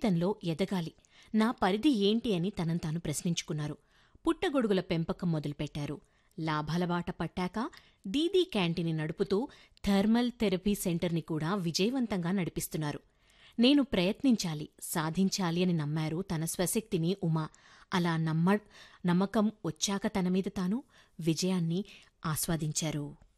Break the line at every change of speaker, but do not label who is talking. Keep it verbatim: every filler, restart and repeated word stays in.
జీవితంలో ఎదగాలి, నా పరిధి ఏంటి అని తనను తాను ప్రశ్నించుకున్నారు. పుట్టగొడుగుల పెంపకం మొదలుపెట్టారు. లాభాల బాట పట్టాక దీదీ క్యాంటీన్ని నడుపుతూ థర్మల్ థెరపీ సెంటర్ని కూడా విజయవంతంగా నడిపిస్తున్నారు. నేను ప్రయత్నించాలి, సాధించాలి అని నమ్మారు తన స్వశక్తిని ఉమా. అలా నమ్మ నమ్మకం వచ్చాక తనమీద తాను విజయాన్ని ఆస్వాదించారు.